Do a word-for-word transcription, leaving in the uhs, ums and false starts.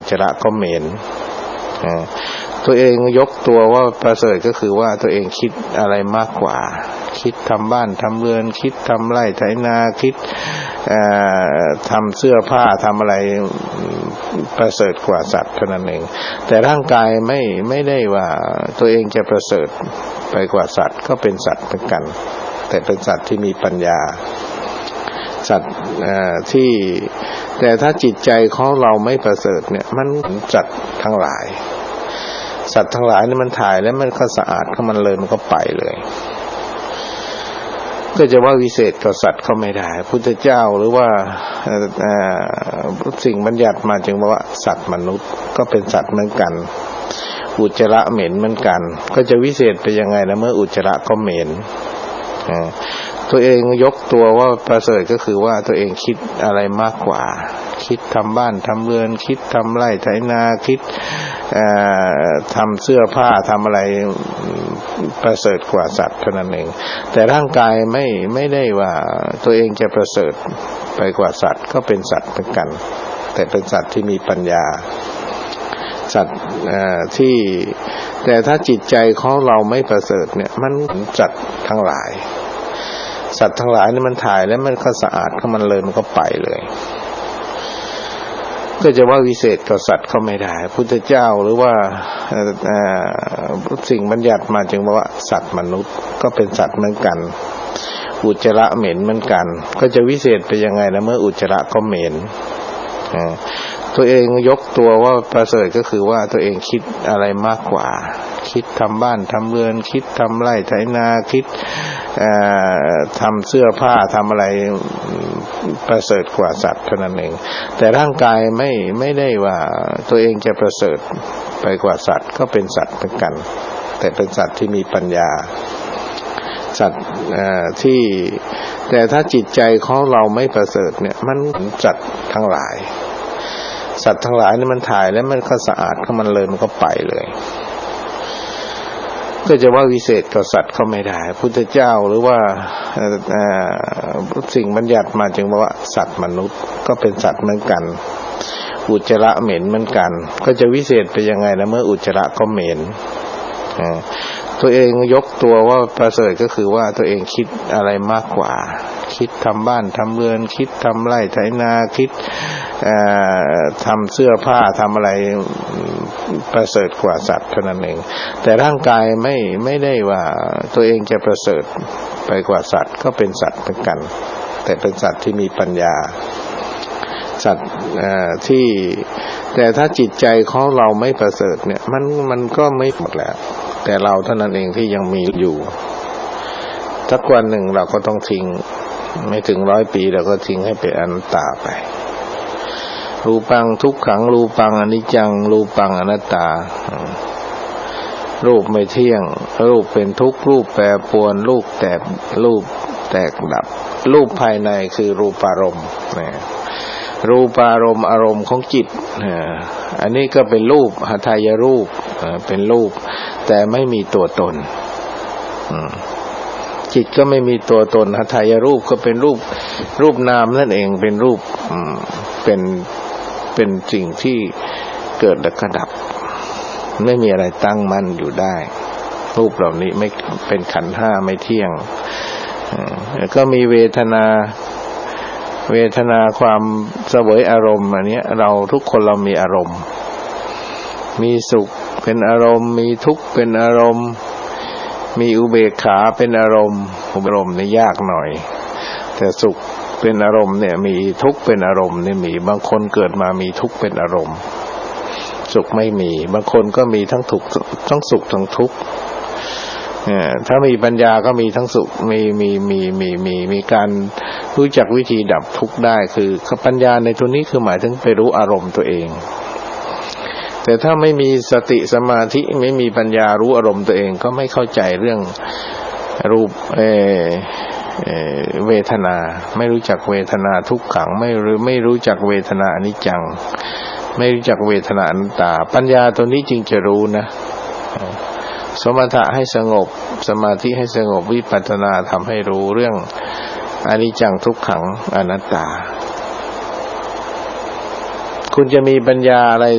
จระก็เหม็นตัวเองยกตัวว่าประเสริฐก็คือว่าตัวเองคิดอะไรมากกว่าคิดทำบ้านทำเรือนคิดทำไร่ไถนาคิดทำเสื้อผ้าทำอะไรประเสริฐกว่าสัตว์เท่านั้นเองแต่ร่างกายไม่ไม่ได้ว่าตัวเองจะประเสริฐไปกว่าสัตว์ก็เป็นสัตว์เหมือนกันแต่เป็นสัตว์ที่มีปัญญาสัตว์ที่แต่ถ้าจิตใจของเราไม่ประเสริฐเนี่ยมันสัตว์ทั้งหลายสัตว์ทั้งหลายนี่มันถ่ายแล้วมันก็สะอาดของมันเลยมันก็ไปเลยก็จะว่าวิเศษกับสัตว์เขาไม่ได้พุทธเจ้าหรือว่าสิ่งบัญญัติมาจึงบอกว่าสัตว์มนุษย์ก็เป็นสัตว์เหมือนกันอุจจาระเหม็นเหมือนกันก็จะวิเศษไปยังไงนะเมื่ออุจจาระก็เหม็นตัวเองยกตัวว่าประเสริฐก็คือว่าตัวเองคิดอะไรมากกว่าคิดทำบ้านทำเรือนคิดทำไร่ไถนาคิดทำเสื้อผ้าทำอะไรประเสริฐกว่าสัตว์เท่านั้นเองแต่ร่างกายไม่ไม่ได้ว่าตัวเองจะประเสริฐไปกว่าสัตว์ก็เป็นสัตว์เหมือนกันแต่เป็นสัตว์ที่มีปัญญาสัตว์ที่แต่ถ้าจิตใจของเราไม่ประเสริฐเนี่ยมันสัตว์ทั้งหลายสัตว์ทั้งหลายนี่มันถ่ายแล้วมันก็สะอาดของมันเลยมันก็ไปเลยก็จะว่าวิเศษกับสัตว์เขาไม่ได้พุทธเจ้าหรือว่าสิ่งบัญญัติมาจึงบอกว่าสัตว์มนุษย์ก็เป็นสัตว์เหมือนกันอุจจาระเหม็นเหมือนกันก็จะวิเศษไปยังไงนะเมื่ออุจจาระก็เหม็นตัวเองยกตัวว่าประเสริฐก็คือว่าตัวเองคิดอะไรมากกว่าคิดทำบ้านทำเรือนคิดทำไร่ไถนาคิดทำเสื้อผ้าทำอะไรประเสริฐกว่าสัตว์เท่านั้นเองแต่ร่างกายไม่ไม่ได้ว่าตัวเองจะประเสริฐไปกว่าสัตว์ก็เป็นสัตว์เหมือนกันแต่เป็นสัตว์ที่มีปัญญาสัตว์ที่แต่ถ้าจิตใจของเราไม่ประเสริฐเนี่ยมันสัตว์ทั้งหลายสัตว์ทั้งหลายนี่มันถ่ายแล้วมันก็สะอาดของมันเลยมันก็ไปเลยก็จะว่าวิเศษกับสัตว์เขาไม่ได้พุทธเจ้าหรือว่าสิ่งบัญญัติมาจึงบอกว่าสัตว์มนุษย์ก็เป็นสัตว์เหมือนกันอุจจาระเหม็นเหมือนกันก็จะวิเศษไปยังไงนะเมื่ออุจจาระก็เหม็นตัวเองยกตัวว่าประเสริฐก็คือว่าตัวเองคิดอะไรมากกว่าคิดทำบ้านทำเรือนคิดทำไร่ไถนาคิดทำเสื้อผ้าทำอะไรประเสริฐกว่าสัตว์เท่านั้นเองแต่ร่างกายไม่ไม่ได้ว่าตัวเองจะประเสริฐไปกว่าสัตว์ก็เป็นสัตว์เหมือนกันแต่เป็นสัตว์ที่มีปัญญาสัตว์ที่แต่ถ้าจิตใจของเราไม่ประเสริฐเนี่ยมันมันก็ไม่หมดแล้วแต่เราเท่านั้นเองที่ยังมีอยู่สักวันหนึ่งเราก็ต้องทิ้งไม่ถึงร้อยปีเราก็ทิ้งให้เป็นอนัตตาไปรูปังทุกขังรูปังอนิจจังรูปังอนัตตารูปไม่เที่ยงรูปเป็นทุกข์รูปแปรปรวนรูปแตกรูปแตกดับรูปภายในคือรูปารมณ์รูปารมณ์อารมณ์ของจิตอันนี้ก็เป็นรูปหทัยรูปเป็นรูปแต่ไม่มีตัวตนจิตก็ไม่มีตัวตนหทัยรูปก็เป็นรูปรูปนามนั่นเองเป็นรูปเป็นเป็นสิ่งที่เกิดและก็ดับไม่มีอะไรตั้งมั่นอยู่ได้รูปเหล่านี้ไม่เป็นขันธ์ห้าไม่เที่ยงแล้วก็มีเวทนาเวทนาความเสวยอารมณ์อันนี้เราทุกคนเรามีอารมณ์มีสุขเป็นอารมณ์มีทุกข์เป็นอารมณ์มีอุเบกขาเป็นอารมณ์อารมณ์นี่ยากหน่อยแต่สุขเป็นอารมณ์เนี่ยมีทุกข์เป็นอารมณ์นี่มีบางคนเกิดมามีทุกข์เป็นอารมณ์สุขไม่มีบางคนก็มีทั้งทุกข์ทั้งสุขทั้งทุกข์ถ้ามีปัญญาก็มีทั้งสุขมีมีมีมีมีมีการรู้จักวิธีดับทุกข์ได้คือปัญญาในตัวนี้คือหมายถึงไปรู้อารมณ์ตัวเองแต่ถ้าไม่มีสติสมาธิไม่มีปัญญารู้อารมณ์ตัวเองก็ไม่เข้าใจเรื่องรูปเอเอเวทนาไม่รู้จักเวทนาทุกขังไม่หรือไม่รู้จักเวทนาอนิจจังไม่รู้จักเวทนาอนัตตาปัญญาตัวนี้จึงจะรู้นะสมถะให้สงบสมาธิให้สงบวิปัสสนาทำให้รู้เรื่องอนิจจังทุกขังอนัตตาคุณจะมีปัญญาอะไร